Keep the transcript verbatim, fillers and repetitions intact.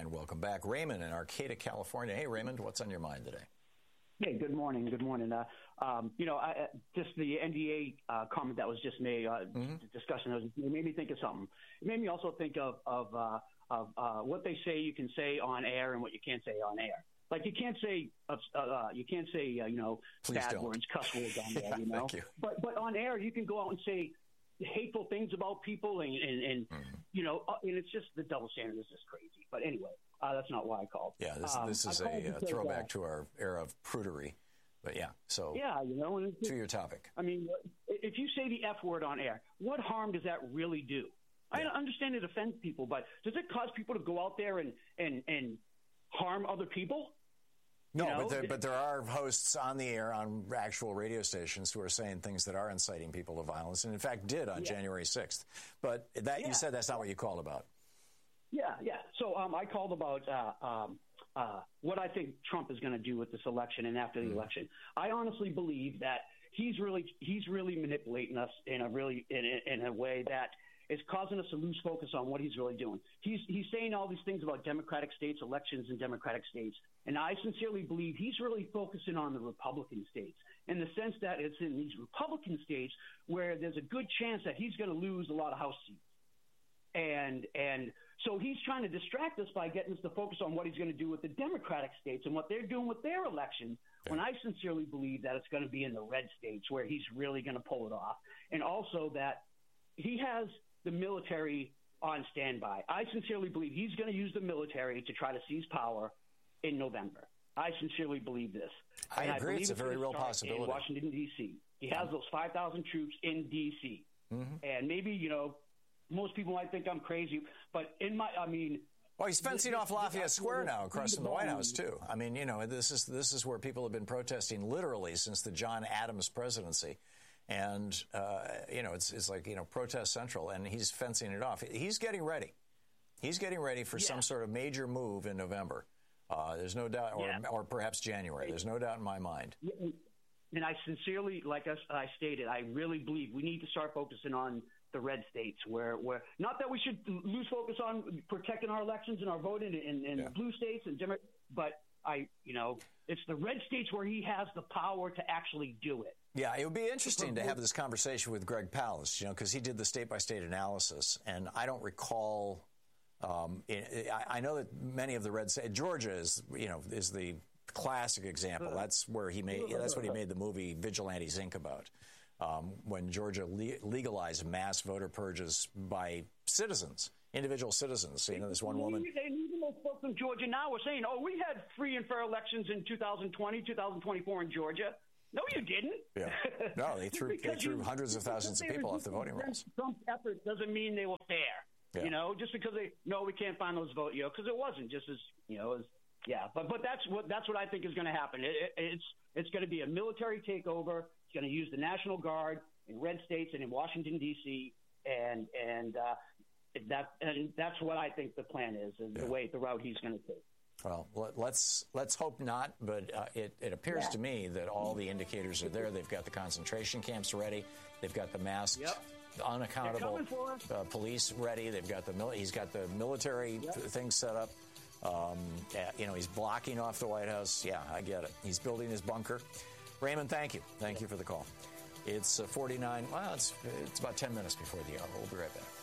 and welcome back. Raymond in Arcata, California. Hey, Raymond, what's on your mind today? Hey, good morning. Good morning. Uh, um, you know, I, just the N D A uh, comment that was just made, uh, mm-hmm. the discussion, it made me think of something. It made me also think of, of, uh, of uh, what they say you can say on air and what you can't say on air. Like you can't say, uh, uh, you can't say, uh, you know, Please bad don't. words, cuss words on there, yeah, you know. Thank you. But but on air, you can go out and say hateful things about people, and, and, and mm-hmm. you know, uh, and it's just the double standard is just crazy. But anyway, uh, that's not why I called. Yeah, this, um, this is a uh, throwback uh, to our era of prudery. But yeah, so yeah, you know, and to your topic. I mean, if you say the F word on air, what harm does that really do? Yeah. I understand it offends people, but does it cause people to go out there and and, and harm other people? No, you know? but there, but there are hosts on the air on actual radio stations who are saying things that are inciting people to violence, and in fact did on yeah. January sixth. But that yeah. you said that's not what you called about. Yeah, yeah. So um, I called about uh, um, uh, what I think Trump is going to do with this election and after the mm. election. I honestly believe that he's really he's really manipulating us in a really in, in a way that is causing us to lose focus on what he's really doing. He's he's saying all these things about Democratic states, elections in Democratic states, and I sincerely believe he's really focusing on the Republican states in the sense that it's in these Republican states where there's a good chance that he's going to lose a lot of House seats. And and so he's trying to distract us by getting us to focus on what he's going to do with the Democratic states and what they're doing with their elections, yeah. when I sincerely believe that it's going to be in the red states where he's really going to pull it off. And also that he has the military on standby. I sincerely believe he's going to use the military to try to seize power in November. I sincerely believe this. I and agree. I it's a very real possibility. In Washington, D C He has those five thousand troops in D C Mm-hmm. And maybe, you know, most people might think I'm crazy, but in my, I mean, well, he's fencing off Lafayette Square now, across from the White House too. I mean, you know, this is this is where people have been protesting literally since the John Adams presidency, and uh, you know, it's it's like you know, protest central, and he's fencing it off. He's getting ready. He's getting ready for yeah. some sort of major move in November. Uh, there's no doubt, or yeah. or perhaps January. There's no doubt in my mind. Yeah. And I sincerely, like I, I stated, I really believe we need to start focusing on the red states, where, where not that we should lose focus on protecting our elections and our voting in, in yeah. blue states, and but I, you know, it's the red states where he has the power to actually do it. Yeah, it would be interesting to have this conversation with Greg Palast, you know, because he did the state-by-state analysis, and I don't recall. Um, it, I, I know that many of the red states, Georgia is, you know, is the classic example. That's where he made. That's what he made the movie Vigilantes Incorporated about. Um, when Georgia le- legalized mass voter purges by citizens, individual citizens. So, you know, this one woman. And even those folks in Georgia now are saying, "Oh, we had free and fair elections in two thousand twenty, two thousand twenty-four in Georgia." No, you didn't. Yeah. No, they threw they threw you, hundreds of thousands of people off the voting rolls. Trump's effort doesn't mean they were fair. Yeah. You know, just because they no, we can't find those votes. You know, because it wasn't just as you know as yeah. But but that's what that's what I think is going to happen. It, it, it's it's going to be a military takeover. It's going to use the National Guard in red states and in Washington, D C, and and uh, that and that's what I think the plan is, is yeah. the way, the route he's going to take. Well, let's let's hope not, but uh, it, it appears yeah. to me that all the indicators are there. They've got the concentration camps ready. They've got the masked, yep. unaccountable uh, police ready. They've got the mil- he's got the military yep. th- things set up. Um, you know, he's blocking off the White House. Yeah, I get it. He's building his bunker. Raymond, thank you. Thank you for the call. It's uh, forty-nine. Well, it's it's about ten minutes before the hour. We'll be right back.